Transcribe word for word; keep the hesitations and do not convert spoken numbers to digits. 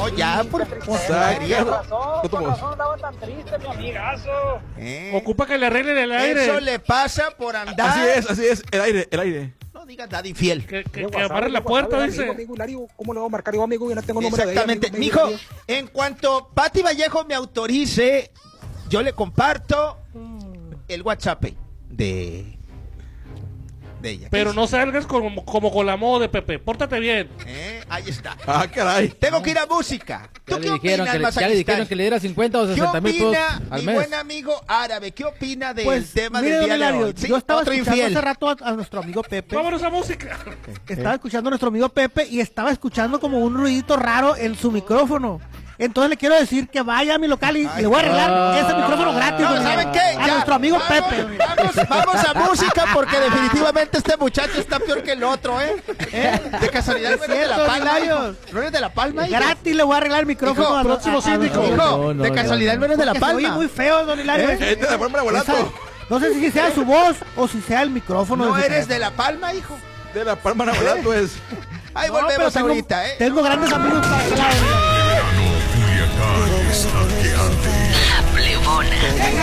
No, ya, por Con razón, con razón andaba tan triste, mi amigazo. ¿Eh? Ocupa que le arreglen el aire. Eso le pasa por andar. Así es, así es, el aire, el aire. No digas nada infiel. Que, que, Yo que WhatsApp, amarre la yo puerta, WhatsApp, dice. amigo, amigo, Hilario, ¿cómo le voy a marcar yo, amigo? Yo no tengo número de ella, Exactamente. amigo, Mijo, amigo, en cuanto Pati Vallejo me autorice, yo le comparto el WhatsApp de, de ella. Pero ¿Qué no salgas como, como con la moda de Pepe. Pórtate bien. Eh, ahí está. Ah, caray. Tengo que ir a música. ¿Tú Ya qué le dijeron, opinas, que le, ya le Mazatlán? dijeron que le diera cincuenta o ¿Qué sesenta mil pesos opina al mi mes. buen amigo árabe? ¿Qué opina del Pues, tema mire, del don día de Hilario, hoy? Sí, yo estaba otro escuchando infiel. hace rato a, a nuestro amigo Pepe. Vámonos a música. Estaba escuchando a nuestro amigo Pepe y estaba escuchando como un ruidito raro en su micrófono. Entonces le quiero decir que vaya a mi local y Ay, le voy a arreglar ah, ese micrófono gratis. No, don ¿saben Hilario. qué? A Ya, nuestro amigo vamos, Pepe. Vamos, vamos a música porque definitivamente este muchacho está peor que el otro, ¿eh? ¿Eh? De casualidad no eres de La cierto, Palma, Hilario. hijo. ¿No eres de La Palma, hijo? Gratis le voy a arreglar el micrófono Hijo, a próximo a- a- síndico. Hijo, No, no, de no, casualidad no. no eres de La Porque se oye Palma. muy feo, don Hilario. ¿Eh? Este de forma de volato. Esa- no sé si sea su voz o si sea el micrófono. No de su eres de teléfono. La Palma, hijo. De la palma de volato es. Ahí No, pero volvemos tengo- ahorita, ¿eh? Tengo grandes amigos para aquel lado. Culiacán está que arde. La Plebona.